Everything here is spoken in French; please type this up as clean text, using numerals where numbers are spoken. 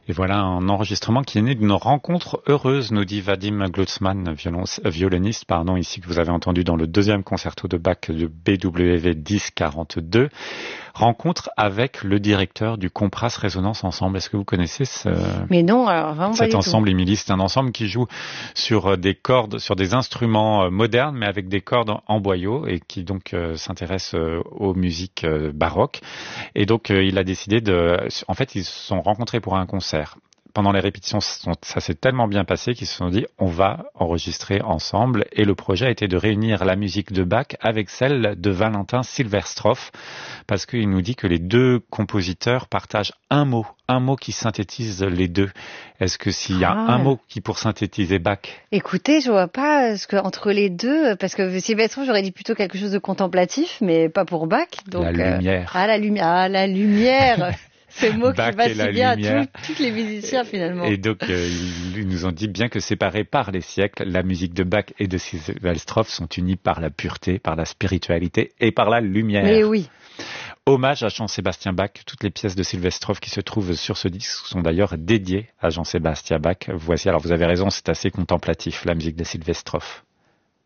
Et voilà un enregistrement qui est né d'une rencontre heureuse, nous dit Vadim Glucksmann, violoniste, ici que vous avez entendu dans le deuxième concerto de Bach de BWV 1042. Rencontre avec le directeur du Compras Résonance Ensemble. Est-ce que vous connaissez Mais non, alors vraiment pas cet du ensemble, tout. Émilie? C'est un ensemble qui joue sur des cordes, sur des instruments modernes, mais avec des cordes en boyau et qui donc s'intéresse aux musiques baroques. Et donc il a décidé en fait, ils se sont rencontrés pour un concert. Pendant les répétitions, ça s'est tellement bien passé qu'ils se sont dit on va enregistrer ensemble, et le projet a été de réunir la musique de Bach avec celle de Valentin Silverstroph, parce qu'il nous dit que les deux compositeurs partagent un mot qui synthétise les deux. Est-ce que s'il y a un mot qui pour synthétiser Bach? Écoutez, je vois pas ce que entre les deux, parce que Silvestre, j'aurais dit plutôt quelque chose de contemplatif, mais pas pour Bach. Donc, la lumière. La lumière. Ce mot Bach qui va si bien à tous les musiciens finalement. Et donc ils nous ont dit bien que séparés par les siècles, la musique de Bach et de Silverstroph sont unies par la pureté, par la spiritualité et par la lumière. Mais oui. Hommage à Jean-Sébastien Bach. Toutes les pièces de Silverstroph qui se trouvent sur ce disque sont d'ailleurs dédiées à Jean-Sébastien Bach. Voici, alors vous avez raison, c'est assez contemplatif, la musique de Silverstroph.